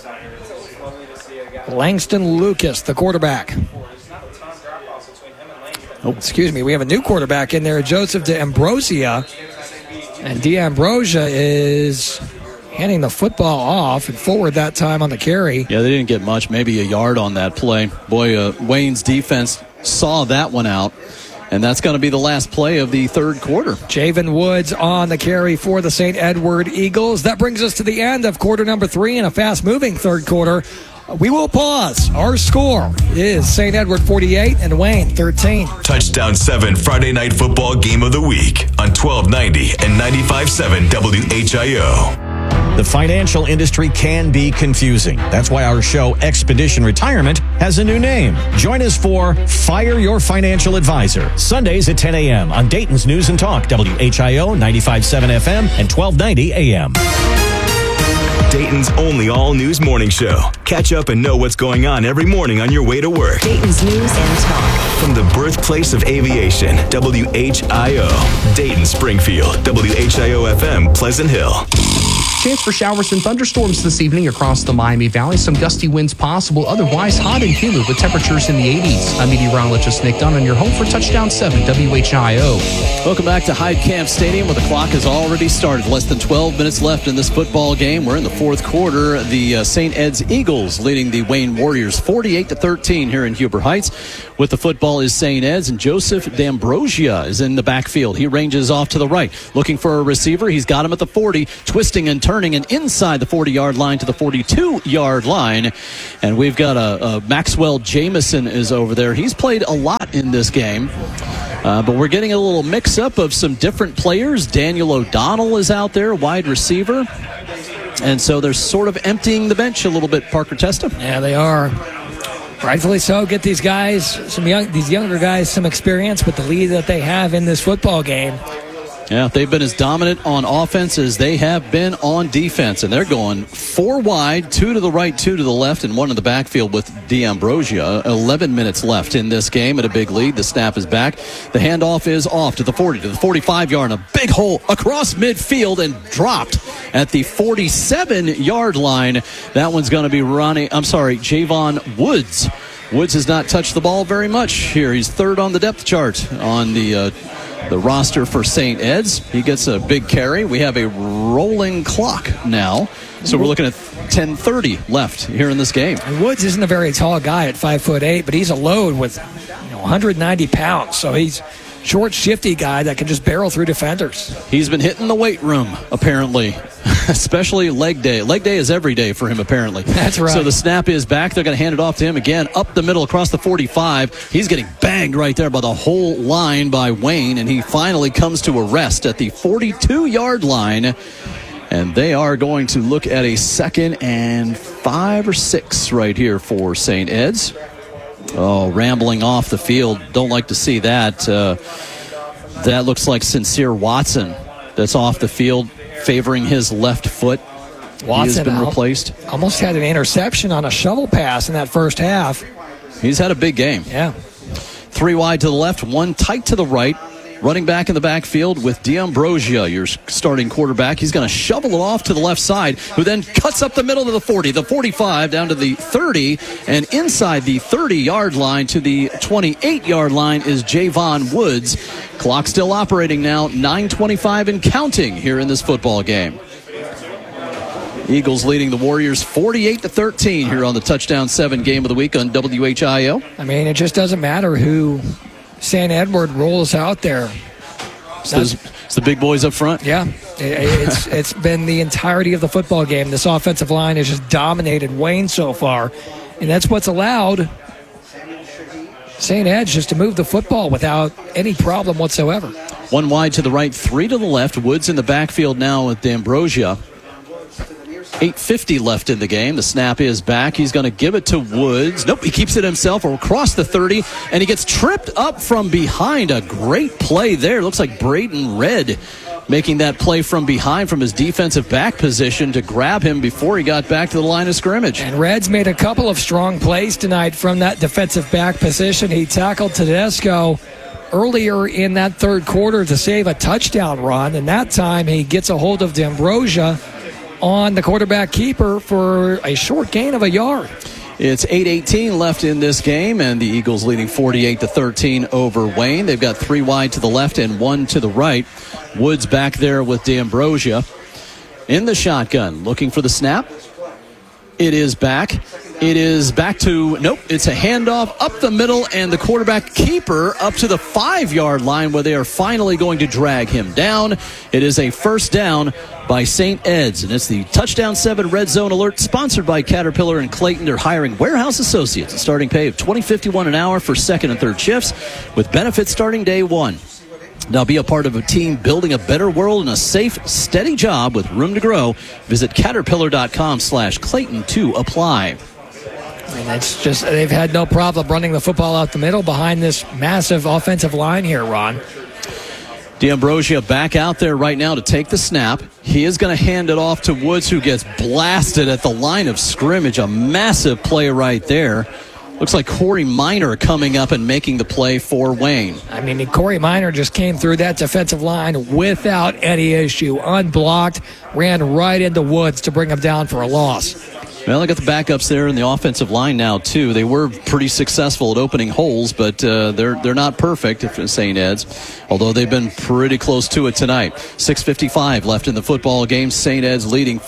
Langston Lucas, the quarterback. We have a new quarterback in there, Joseph D'Ambrosia. And D'Ambrosia is handing the football off and forward that time on the carry. Yeah, they didn't get much, maybe a yard on that play. Boy, Wayne's defense saw that one out. And that's going to be the last play of the third quarter. Javen Woods on the carry for the St. Edward Eagles. That brings us to the end of quarter number 3 in a fast-moving third quarter. We will pause. Our score is St. Edward 48 and Wayne 13. Touchdown 7 Friday Night Football Game of the Week on 1290 and 95.7 WHIO. The financial industry can be confusing. That's why our show, Expedition Retirement, has a new name. Join us for Fire Your Financial Advisor, Sundays at 10 a.m. on Dayton's News and Talk, WHIO 95.7 FM and 1290 AM. Dayton's only all-news morning show. Catch up and know what's going on every morning on your way to work. Dayton's News and Talk. From the birthplace of aviation, WHIO. Dayton, Springfield, WHIO FM, Pleasant Hill. Chance for showers and thunderstorms this evening across the Miami Valley. Some gusty winds possible. Otherwise, hot and humid with temperatures in the 80s. I'm meteorologist Nick Dunn on your home for Touchdown 7 WHIO. Welcome back to Hyde Camp Stadium, where the clock has already started. Less than 12 minutes left in this football game. We're in the fourth quarter. The St. Ed's Eagles leading the Wayne Warriors 48-13 here in Huber Heights. With the football is St. Ed's, and Joseph D'Ambrosia is in the backfield. He ranges off to the right, looking for a receiver. He's got him at the 40, twisting and turning, and inside the 40-yard line to the 42-yard line. And we've got a Maxwell Jameson is over there. He's played a lot in this game. But we're getting a little mix-up of some different players. Daniel O'Donnell is out there, wide receiver. And so they're sort of emptying the bench a little bit, Parker Testa. Yeah, they are. Rightfully so. Get these guys, these younger guys, some experience with the lead that they have in this football game. Yeah, they've been as dominant on offense as they have been on defense, and they're going 4 wide, 2 to the right, 2 to the left, and 1 in the backfield with D'Ambrosia. 11 minutes left in this game at a big lead. The snap is back. The handoff is off to the 40, to the 45-yard, and a big hole across midfield and dropped at the 47-yard line. That one's going to be Javon Woods. Woods has not touched the ball very much here. He's third on the depth chart on the roster for St. Ed's. He gets a big carry. We have a rolling clock now. So we're looking at 10:30 left here in this game. And Woods isn't a very tall guy at 5'8", but he's a load with 190 pounds. So he's short, shifty guy that can just barrel through defenders. He's been hitting the weight room, apparently, especially leg day. Leg day is every day for him, apparently. That's right. So the snap is back. They're going to hand it off to him again, up the middle across the 45. He's getting banged right there by the whole line by Wayne, and he finally comes to a rest at the 42-yard line. And they are going to look at a 2nd and 5 or 6 right here for St. Ed's. Oh, rambling off the field. Don't like to see that. That looks like Sincere Watson that's off the field, favoring his left foot. Watson he has been replaced. Almost had an interception on a shovel pass in that first half. He's had a big game. Yeah. 3 wide to the left, 1 tight to the right. Running back in the backfield with D'Ambrosia, your starting quarterback. He's going to shovel it off to the left side, who then cuts up the middle to the 40, the 45, down to the 30, and inside the 30-yard line to the 28-yard line is Javon Woods. Clock still operating now, 9:25 and counting here in this football game. Eagles leading the Warriors 48-13 here on the Touchdown 7 game of the week on WHIO. I mean, it just doesn't matter who St. Edward rolls out there. It's the big boys up front. Yeah, it's been the entirety of the football game. This offensive line has just dominated Wayne so far, and that's what's allowed St. Ed's just to move the football without any problem whatsoever. 1 wide to the right, 3 to the left. Woods in the backfield now with D'Ambrosia. 8:50 left in the game. The snap is back. He's going to give it to Woods. Nope, he keeps it himself across the 30, and he gets tripped up from behind. A great play there. Looks like Braden Redd making that play from behind from his defensive back position to grab him before he got back to the line of scrimmage. And Redd's made a couple of strong plays tonight from that defensive back position. He tackled Tedesco earlier in that third quarter to save a touchdown run, and that time he gets a hold of D'Ambrosia on the quarterback keeper for a short gain of a yard. It's 8:18 left in this game, and the Eagles leading 48-13 over Wayne. They've got 3 wide to the left and 1 to the right. Woods back there with D'Ambrosia in the shotgun, looking for the snap. It is back. It is back to, nope, it's a handoff up the middle, and the quarterback keeper up to the 5-yard line where they are finally going to drag him down. It is a first down by St. Ed's, and it's the Touchdown 7 Red Zone Alert sponsored by Caterpillar and Clayton. They're hiring warehouse associates, a starting pay of $20.51 an hour for second and third shifts with benefits starting day 1. Now be a part of a team building a better world and a safe, steady job with room to grow. Visit caterpillar.com/Clayton to apply. And it's just, they've had no problem running the football out the middle behind this massive offensive line here, Ron. D'Ambrosia back out there right now to take the snap. He is going to hand it off to Woods, who gets blasted at the line of scrimmage. A massive play right there. Looks like Corey Minor coming up and making the play for Wayne. I mean, Corey Minor just came through that defensive line without any issue. Unblocked, ran right into Woods to bring him down for a loss. Well, they got the backups there in the offensive line now, too. They were pretty successful at opening holes, but they're not perfect for St. Ed's, although they've been pretty close to it tonight. 6:55 left in the football game. St. Ed's leading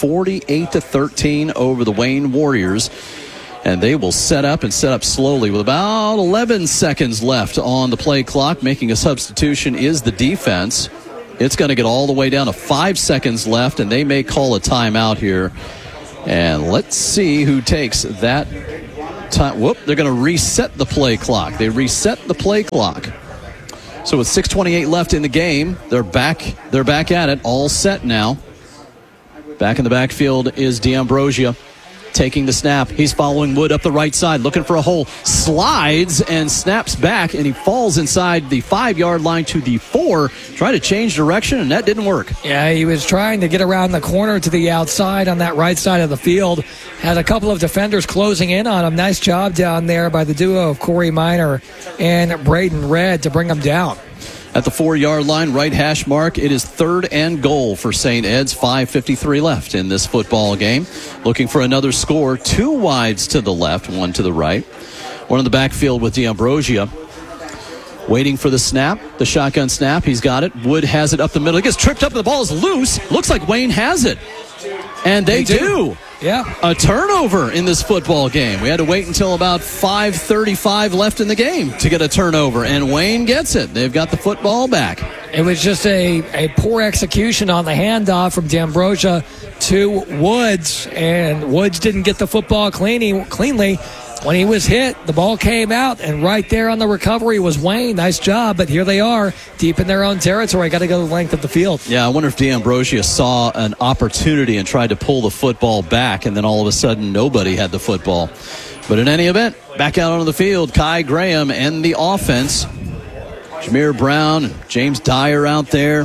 48-13 over the Wayne Warriors. And they will set up slowly with about 11 seconds left on the play clock. Making a substitution is the defense. It's going to get all the way down to 5 seconds left, and they may call a timeout here. And let's see who takes that time. Whoop, they're going to reset the play clock. They reset the play clock. So with 6:28 left in the game, they're back at it, all set now. Back in the backfield is D'Ambrosio. Taking the snap. He's following Wood up the right side, looking for a hole. Slides and snaps back, and he falls inside the 5-yard line to the 4. Trying to change direction, and that didn't work. Yeah, he was trying to get around the corner to the outside on that right side of the field. Had a couple of defenders closing in on him. Nice job down there by the duo of Corey Minor and Braden Red to bring him down. At the 4-yard line, right hash mark, it is 3rd and goal for St. Ed's. 5:53 left in this football game. Looking for another score. 2 wides to the left, 1 to the right. One in the backfield with D'Ambrosio. Waiting for the snap, the shotgun snap. He's got it. Wood has it up the middle. He gets tripped up and the ball is loose. Looks like Wayne has it. And they do. Yeah. A turnover in this football game. We had to wait until about 5:35 left in the game to get a turnover, and Wayne gets it. They've got the football back. It was just a poor execution on the handoff from D'Ambrosio to Woods, and Woods didn't get the football cleanly. When he was hit, the ball came out, and right there on the recovery was Wayne. Nice job, but here they are, deep in their own territory. Got to go the length of the field. Yeah, I wonder if D'Ambrosio saw an opportunity and tried to pull the football back, and then all of a sudden nobody had the football. But in any event, back out onto the field, Kai Graham and the offense. Jameer Brown, James Dyer out there.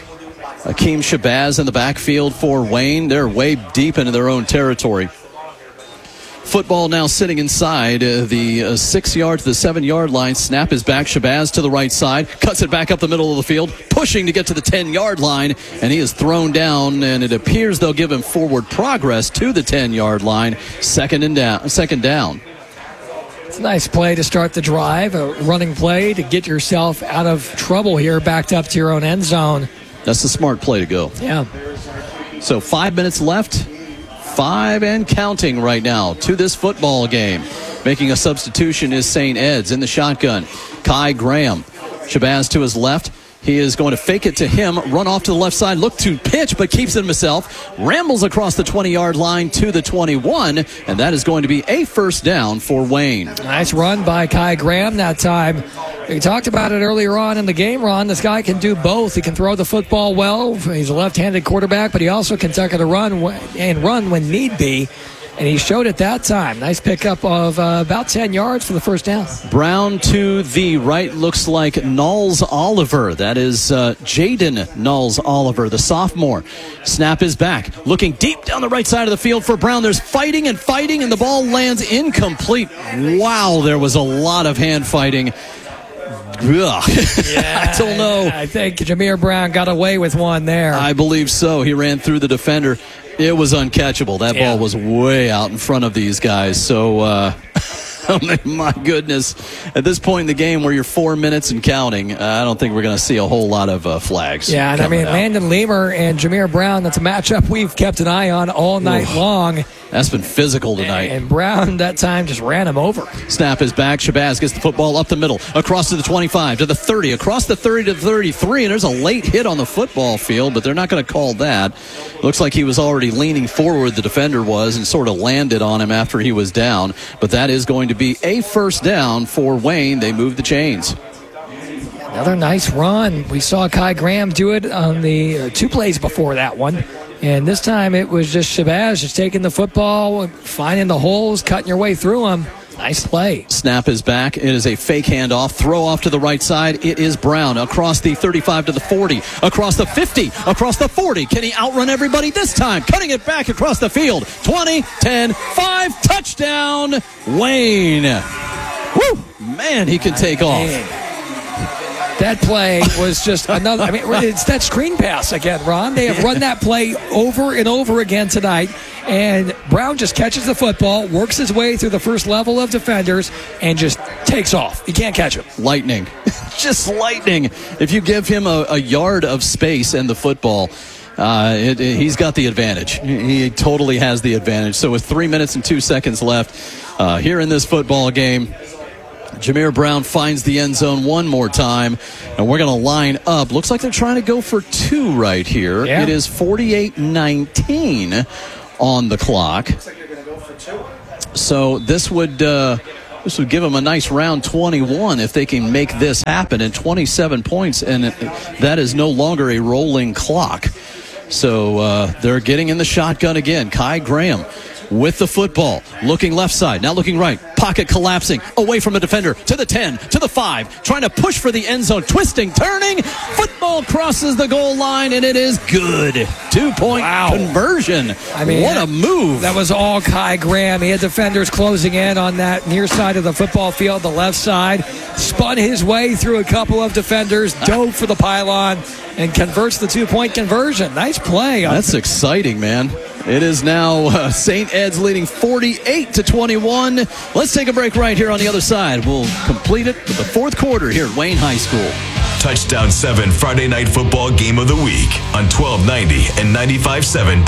Akeem Shabazz in the backfield for Wayne. They're way deep into their own territory. Football now sitting inside the 6 yard to the 7 yard line. Snap is back. Shabazz to the right side. Cuts it back up the middle of the field. Pushing to get to the 10-yard line. And he is thrown down. And it appears they'll give him forward progress to the 10-yard line. Second down. It's a nice play to start the drive. A running play to get yourself out of trouble here. Backed up to your own end zone. That's the smart play to go. Yeah. So 5 minutes left. 5 and counting right now to this football game. Making a substitution is St. Ed's in the shotgun. Kai Graham. Shabazz to his left. He is going to fake it to him, run off to the left side, look to pitch, but keeps it himself. Rambles across the 20-yard line to the 21, and that is going to be a first down for Wayne. Nice run by Kai Graham that time. We talked about it earlier on in the game, Ron. This guy can do both. He can throw the football well. He's a left-handed quarterback, but he also can tuck it a run when need be. And he showed it that time. Nice pickup of about 10 yards for the first down. Brown to the right looks like Knowles Oliver. That is Jaden Knowles Oliver, the sophomore. Snap is back. Looking deep down the right side of the field for Brown. There's fighting, and the ball lands incomplete. Wow, there was a lot of hand fighting. Yeah, I don't know. I think Jameer Brown got away with one there. I believe so. He ran through the defender. It was uncatchable. That ball was way out in front of these guys. So, my goodness. At this point in the game where you're 4 minutes and counting, I don't think we're going to see a whole lot of flags. Yeah, and I mean, Landon Lemur and Jameer Brown, that's a matchup we've kept an eye on all night long. That's been physical tonight. And Brown, that time, just ran him over. Snap is back. Shabazz gets the football up the middle, across to the 25, to the 30, across the 30 to the 33, and there's a late hit on the football field, but they're not going to call that. Looks like he was already leaning forward, the defender was, and sort of landed on him after he was down. But that is going to be a first down for Wayne. They move the chains. Another nice run. We saw Kai Graham do it on the 2 plays before that one. And this time it was just Shabazz just taking the football, finding the holes, cutting your way through them. Nice play. Snap is back. It is a fake handoff. Throw off to the right side. It is Brown across the 35 to the 40, across the 50, across the 40. Can he outrun everybody this time? Cutting it back across the field. 20, 10, 5, touchdown, Wayne. Man, he can take off. That play was just another. I mean, it's that screen pass again, Ron. They have run that play over and over again tonight. And Brown just catches the football, works his way through the first level of defenders, and just takes off. You can't catch him. Lightning. Just lightning. If you give him a yard of space and the football, he's got the advantage. He totally has the advantage. So with 3 minutes and 2 seconds left here in this football game, Jameer Brown finds the end zone one more time, and we're going to line up. Looks like they're trying to go for two right here. Yeah. It is 48-19 on the clock. Looks like they're going to go for two. So this would give them a nice round 21 if they can make this happen, and 27 points, and that is no longer a rolling clock. So they're getting in the shotgun again. Kai Graham with the football, looking left side, now looking right, pocket collapsing, away from a defender, to the 10, to the 5, trying to push for the end zone, twisting, turning, football crosses the goal line, and it is good. 2-point conversion. I mean, what a move. That was all Kai Graham. He had defenders closing in on that near side of the football field, the left side, spun his way through a couple of defenders, dove for the pylon, and converts the 2-point conversion. Nice play. That's exciting, man. It is now St. Ed's leading 48-21. Let's take a break right here on the other side. We'll complete it with the fourth quarter here at Wayne High School. Touchdown 7 Friday Night Football Game of the Week on 1290 and 95.7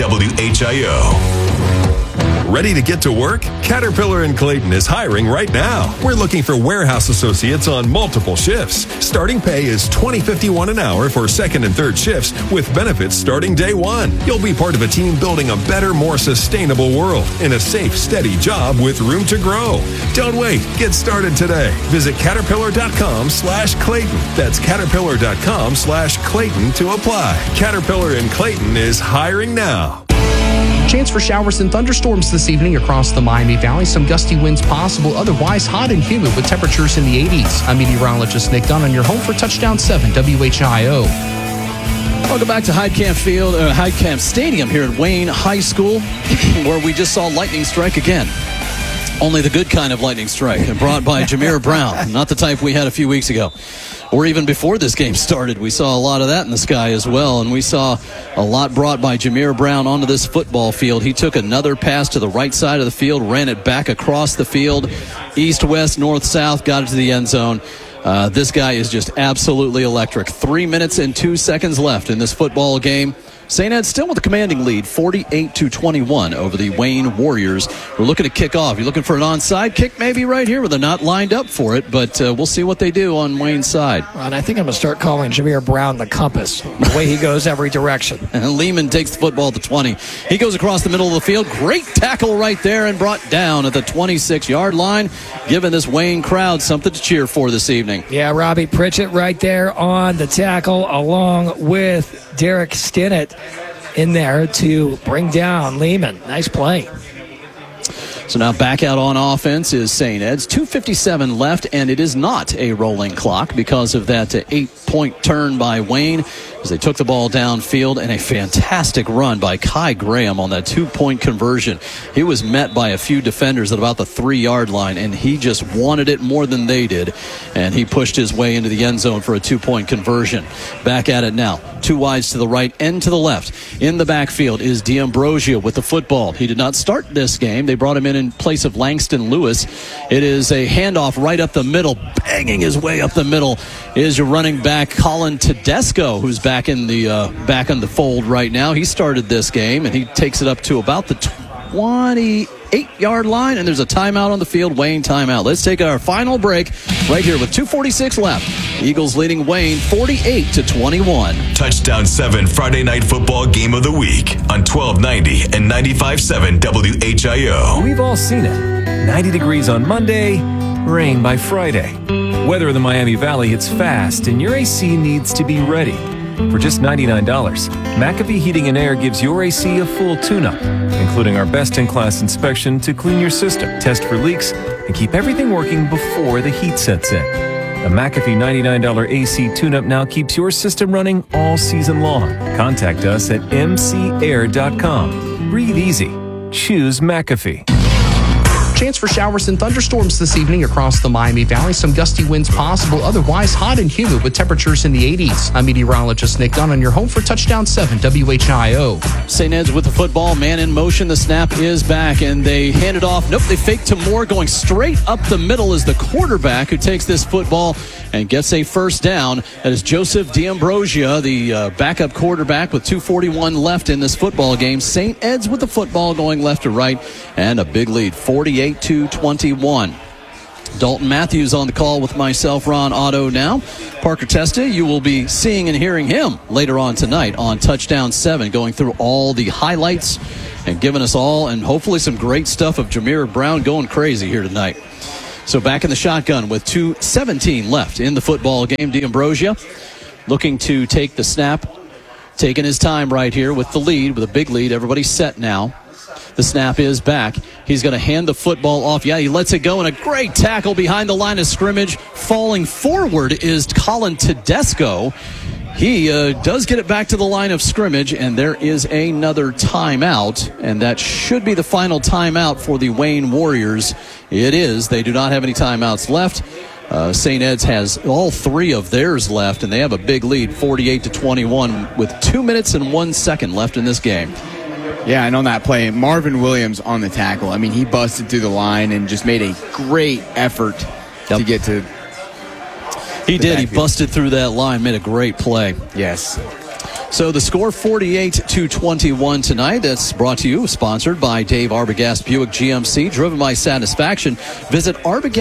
WHIO. Ready to get to work? Caterpillar in Clayton is hiring right now. We're looking for warehouse associates on multiple shifts. Starting pay is $20.51 an hour for second and third shifts with benefits starting day one. You'll be part of a team building a better, more sustainable world in a safe, steady job with room to grow. Don't wait. Get started today. Visit Caterpillar.com/Clayton. That's Caterpillar.com/Clayton to apply. Caterpillar in Clayton is hiring now. Chance for showers and thunderstorms this evening across the Miami Valley. Some gusty winds possible. Otherwise, hot and humid with temperatures in the 80s. I'm meteorologist Nick Dunn on your home for Touchdown 7 WHIO. Welcome back to Heidkamp Stadium here at Wayne High School, where we just saw lightning strike again. Only the good kind of lightning strike, brought by Jameer Brown, not the type we had a few weeks ago. Or even before this game started, we saw a lot of that in the sky as well, and we saw a lot brought by Jameer Brown onto this football field. He took another pass to the right side of the field, ran it back across the field, east, west, north, south, got it to the end zone. This guy is just absolutely electric. 3 minutes and 2 seconds left in this football game. St. Ed still with a commanding lead, 48-21 over the Wayne Warriors. We're looking to kick off. You're looking for an onside kick maybe right here, where they're not lined up for it, but we'll see what they do on Wayne's side. And I think I'm going to start calling Jameer Brown the compass, the way he goes every direction. And Lehman takes the football to 20. He goes across the middle of the field. Great tackle right there and brought down at the 26-yard line, giving this Wayne crowd something to cheer for this evening. Yeah, Robbie Pritchett right there on the tackle, along with Derek Stinnett in there to bring down Lehman. Nice play. So now back out on offense is St. Ed's. 2:57 left, and it is not a rolling clock because of that 8-point turn by Wayne as they took the ball downfield, and a fantastic run by Kai Graham on that 2-point conversion. He was met by a few defenders at about the 3-yard line, and he just wanted it more than they did, and he pushed his way into the end zone for a 2-point conversion. Back at it now. 2 wides to the right and to the left. In the backfield is D'Ambrosio with the football. He did not start this game. They brought him in place of Langston Lewis. It is a handoff right up the middle. Banging his way up the middle is your running back Colin Tedesco, who's back in the fold right now. He started this game, and he takes it up to about the 28-yard line, and there's a timeout on the field. Wayne timeout. Let's take our final break right here with 2:46 left. Eagles leading Wayne 48-21. Touchdown 7 Friday Night Football Game of the Week on 1290 and 95.7 WHIO. We've all seen it. 90 degrees on Monday, rain by Friday. Weather in the Miami Valley hits fast, and your AC needs to be ready. For just $99, McAfee Heating and Air gives your AC a full tune-up, including our best-in-class inspection to clean your system, test for leaks, and keep everything working before the heat sets in. The McAfee $99 AC tune-up now keeps your system running all season long. Contact us at mcair.com. Breathe easy. Choose McAfee. Chance for showers and thunderstorms this evening across the Miami Valley. Some gusty winds possible. Otherwise, hot and humid with temperatures in the 80s. I'm meteorologist Nick Dunn on your home for Touchdown 7 WHIO. St. Ed's with the football, man in motion. The snap is back, and they hand it off. Nope, they fake to Moore, going straight up the middle is the quarterback who takes this football and gets a first down. That is Joseph D'Ambrosia, the backup quarterback with 2:41 left in this football game. St. Ed's with the football going left to right, and a big lead, 48-21. Dalton Matthews on the call with myself, Ron Otto now. Parker Testa, you will be seeing and hearing him later on tonight on Touchdown 7, going through all the highlights and giving us all, and hopefully some great stuff of Jameer Brown going crazy here tonight. So back in the shotgun with 2:17 left in the football game. D'Ambrosia looking to take the snap, taking his time right here with the lead, with a big lead. Everybody's set now. The snap is back. He's going to hand the football off. Yeah, he lets it go, and a great tackle behind the line of scrimmage. Falling forward is Colin Tedesco. He does get it back to the line of scrimmage, and there is another timeout, and that should be the final timeout for the Wayne Warriors. It is. They do not have any timeouts left. St. Ed's has all three of theirs left, and they have a big lead, 48-21, with 2 minutes and 1 second left in this game. Yeah, and on that play, Marvin Williams on the tackle. I mean, he busted through the line and just made a great effort to get to. He did. He busted through that line, made a great play. Yes. So the score 48-21 tonight. That's brought to you, sponsored by Dave Arbogast Buick GMC, driven by satisfaction. Visit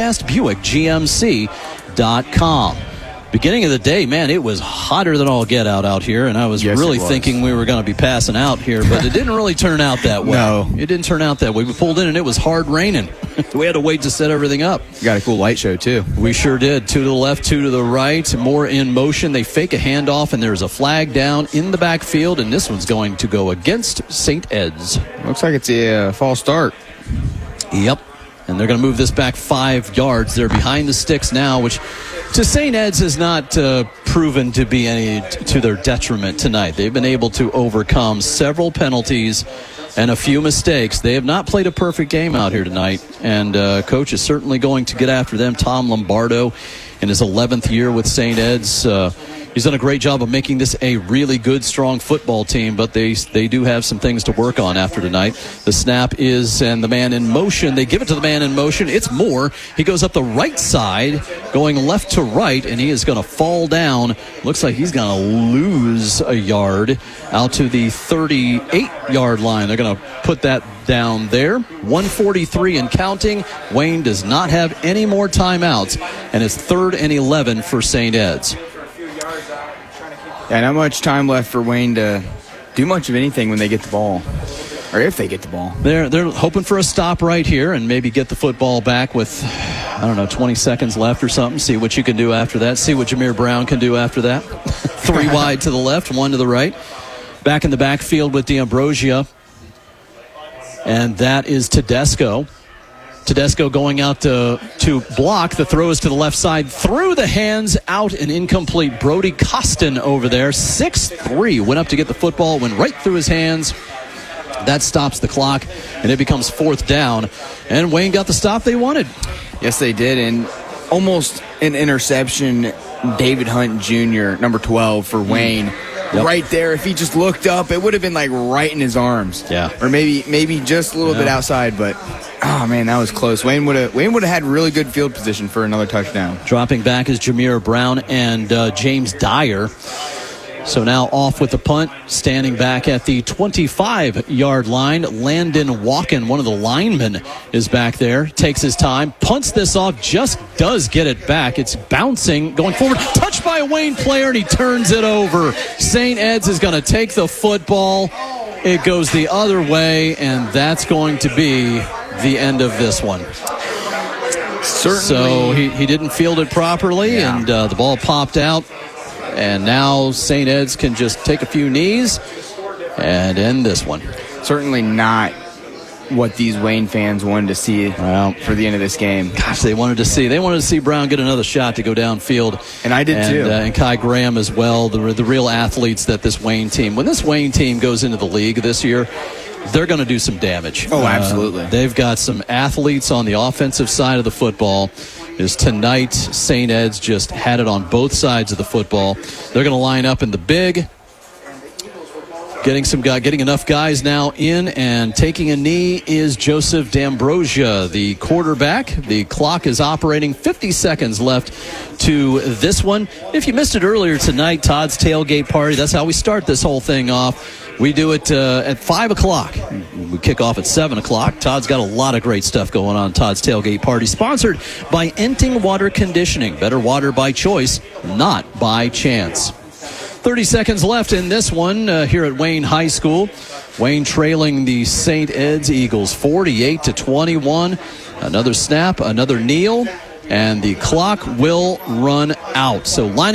ArbogastBuickGMC.com. Beginning of the day, man, it was hotter than all get out here, and I was really thinking we were going to be passing out here, but it didn't really turn out that way. No. It didn't turn out that way. We pulled in, and it was hard raining. We had to wait to set everything up. You got a cool light show, too. We sure did. 2 to the left, 2 to the right. More in motion. They fake a handoff, and there's a flag down in the backfield, and this one's going to go against St. Ed's. Looks like it's a false start. Yep. And they're going to move this back 5 yards. They're behind the sticks now, which to St. Ed's has not proven to be any to their detriment tonight. They've been able to overcome several penalties and a few mistakes. They have not played a perfect game out here tonight, and coach is certainly going to get after them. Tom Lombardo in his 11th year with St. Ed's. He's done a great job of making this a really good, strong football team, but they do have some things to work on after tonight. The snap is, and the man in motion. They give it to the man in motion. It's Moore. He goes up the right side, going left to right, and he is going to fall down. Looks like he's going to lose a yard out to the 38-yard line. They're going to put that down there. 1:43 and counting. Wayne does not have any more timeouts, and it's 3rd and 11 for St. Ed's. Yeah, not much time left for Wayne to do much of anything when they get the ball, or if they get the ball. They're hoping for a stop right here and maybe get the football back with, 20 seconds left or something. See what you can do after that. See what Jameer Brown can do after that. 3 wide to the left, 1 to the right. Back in the backfield with D'Ambrosia. And that is Tedesco. Tedesco going out to block. The throw is to the left side. Through the hands, out and incomplete. Brody Costin over there. 6'3". Went up to get the football. Went right through his hands. That stops the clock, and it becomes 4th down. And Wayne got the stop they wanted. Yes, they did. And almost an interception. David Hunt Jr., number 12 for Wayne. Yep. Right there, if he just looked up, it would have been like right in his arms. Yeah. Or maybe just a little bit outside, but oh man, that was close. Wayne would have had really good field position for another touchdown. Dropping back is Jameer Brown and James Dyer. So now off with the punt, standing back at the 25-yard line. Landon Walken, one of the linemen, is back there. Takes his time, punts this off, just does get it back. It's bouncing, going forward, touched by a Wayne player, and he turns it over. St. Ed's is going to take the football. It goes the other way, and that's going to be the end of this one. Certainly. So he didn't field it properly, and the ball popped out. And now St. Ed's can just take a few knees and end this one. Certainly not what these Wayne fans wanted to see for the end of this game. Gosh, they wanted to see Brown get another shot to go downfield. And I did too. And Kai Graham as well, the real athletes that this Wayne team, when this Wayne team goes into the league this year, they're going to do some damage. Oh, absolutely. They've got some athletes on the offensive side of the football. Is tonight, St. Ed's just had it on both sides of the football. They're going to line up in the big. Getting enough guys now in, and taking a knee is Joseph D'Ambrosia, the quarterback. The clock is operating. 50 seconds left to this one. If you missed it earlier tonight, Todd's tailgate party, that's how we start this whole thing off. We do it at 5 o'clock. We kick off at 7 o'clock. Todd's got a lot of great stuff going on. Todd's Tailgate Party, sponsored by Enting Water Conditioning. Better water by choice, not by chance. 30 seconds left in this one here at Wayne High School. Wayne trailing the St. Ed's Eagles 48-21. Another snap, another kneel, and the clock will run out. So line